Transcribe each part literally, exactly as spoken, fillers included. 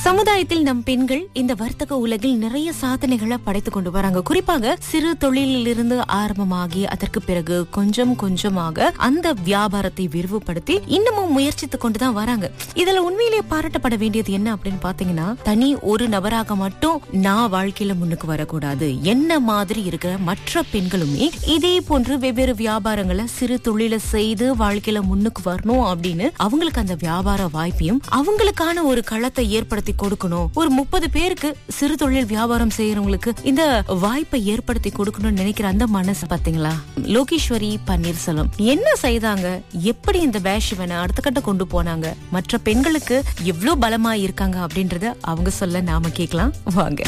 சமுதாயத்தில் நம் பெண்கள் இந்த வர்த்தக உலகில் நிறைய சாதனைகளை படைத்துக் கொண்டு வராங்க. குறிப்பாக சிறு தொழிலில் இருந்து ஆரம்பமாகி அதற்கு பிறகு கொஞ்சம் கொஞ்சமாக அந்த வியாபாரத்தை விரிவுபடுத்தி இன்னமும் முயற்சித்துக் கொண்டுதான் வராங்க. இதுல உண்மையிலேயே பாராட்டப்பட வேண்டியது என்ன அப்படின்னு பாத்தீங்கன்னா, தனி ஒரு நபராக மட்டும் நான் வாழ்க்கையில முன்னுக்கு வரக்கூடாது, என்ன மாதிரி இருக்கிற மற்ற பெண்களுமே இதே போன்று வெவ்வேறு வியாபாரங்களை சிறு தொழிலை செய்து வாழ்க்கையில முன்னுக்கு வரணும் அப்படின்னு அவங்களுக்கு அந்த வியாபார வாய்ப்பையும் அவங்களுக்கான ஒரு களத்தை ஏற்படுத்தி கொடுக்கணும். ஒரு முப்பது பேருக்கு சிறு தொழில் வியாபாரம் செய்யறவங்களுக்கு இந்த வாய்ப்பை ஏற்படுத்தி கொடுக்கணும்னு நினைக்கிற அந்த மனசு பாத்தீங்களா? லோகேஸ்வரி பன்னீர்செல்வம் என்ன செய்தாங்க, எப்படி இந்த பேஷிவனை அடுத்த கட்ட கொண்டு போனாங்க, மற்ற பெண்களுக்கு எவ்வளவு பலமா இருக்காங்க அப்படின்றத அவங்க சொல்ல நாம கேட்கலாம் வாங்க.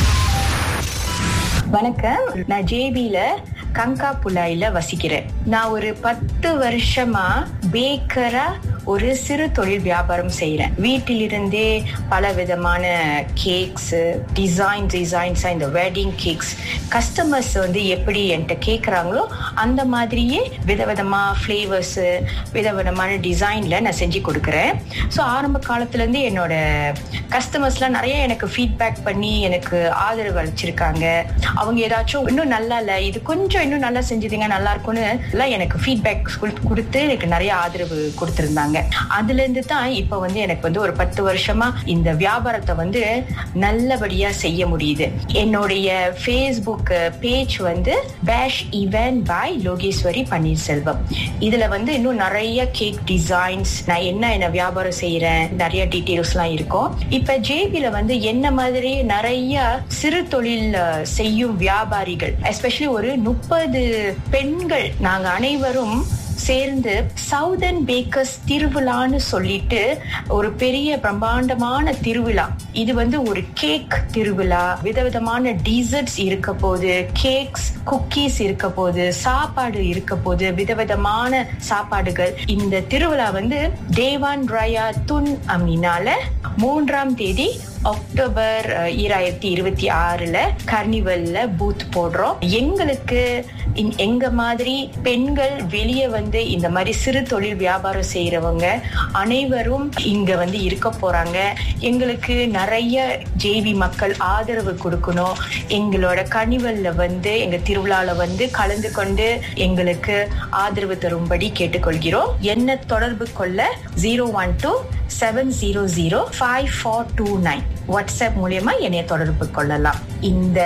வணக்கம், நான் ஜேபில கங்கா புலாயில வசிக்கிறேன். நான் ஒரு பத்து வருஷமா பேக்கரா ஒரு சிறு தொழில் வியாபாரம் செய்யறேன். வீட்டிலிருந்தே பல விதமான கேக்ஸ், டிசைன் டிசைன்ஸா இந்த வெட்டிங் கேக்ஸ் கஸ்டமர்ஸ் வந்து எப்படி என்கிட்ட கேட்கறாங்களோ அந்த மாதிரியே விதவிதமா ஃபிளேவர்ஸ், விதவிதமான டிசைன்ல நான் செஞ்சு கொடுக்கறேன். ஸோ ஆரம்ப காலத்துல இருந்து என்னோட கஸ்டமர்ஸ்லாம் நிறைய எனக்கு ஃபீட்பேக் பண்ணி எனக்கு ஆதரவு அளிச்சிருக்காங்க. அவங்க ஏதாச்சும் இன்னும் நல்லா இல்ல, இது கொஞ்சம் இன்னும் நல்லா செஞ்சதுங்க, நல்லா இருக்கும்னு எல்லாம் எனக்கு ஃபீட்பேக் கொடுத்து எனக்கு நிறைய ஆதரவு கொடுத்திருந்தாங்க. அதுல இருந்து தான் இப்ப வந்து எனக்கு வந்து ஒரு பத்து வருஷமா இந்த வியாபாரத்தை வந்து நல்லபடியா செய்ய முடியுது. என்னுடைய ஃபேஸ்புக் பேஜ் வந்து பேஷ் ஈவென்ட் பை லோகேஸ்வரி பன்னீர்செல்வம். இதுல வந்து இன்னும் நிறைய கேக் டிசைன்ஸ், நான் என்ன என்ன வியாபாரம் செய்யறேன், நிறைய டீடைல்ஸ் எல்லாம் இருக்கும். இப்ப ஜேபில வந்து என்ன மாதிரி நிறைய சிறு தொழில் செய்யும் வியாபாரிகள், எஸ்பெஷலி ஒரு முப்பது பெண்கள் நாங்க அனைவரும் சேர்ந்து சவுதர்ன் பேக்கர்ஸ் திருவிழான்னு சொல்லிட்டு ஒரு பெரிய பிரம்மாண்டமான திருவிழா. இது வந்து ஒரு கேக் திருவிழா, விதவிதமான டீசர்ட்ஸ் இருக்க போது, கேக்ஸ் குக்கீஸ் இருக்க போது, சாப்பாடு இருக்க போது, விதவிதமான சாப்பாடுகள். இந்த திருவிழா வந்து தேவான் ராயா துன் அம்னினால மூன்றாம் தேதி அக்டோபர் ஈராயிரத்தி இருபத்தி ஆறுல கர்னிவல்ல பூத் போடுறோம். எங்களுக்கு எங்க மாதிரி பெண்கள் வெளியே வந்து இந்த மாதிரி சிறு தொழில் வியாபாரம் செய்யறவங்க அனைவரும் இங்க வந்து இருக்க போறாங்க. எங்களுக்கு நிறைய ஜேவி மக்கள் ஆதரவு கொடுக்கணும். எங்களோட கர்னிவல்ல வந்து எங்க திருவிழால வந்து கலந்து கொண்டு எங்களுக்கு ஆதரவு தரும்படி கேட்டுக்கொள்கிறோம். என்ன தொடர்பு கொள்ள zero one two seven zero zero five four two nine WhatsApp மூலியமா என்னைய தொடர்பு கொள்ளலாம். இந்த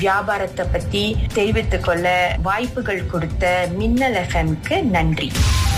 வியாபாரத்தை பத்தி தெரிவித்துக் கொள்ள வாய்ப்புகள் கொடுத்த மின்னல் எஃப்எம்க்கு நன்றி.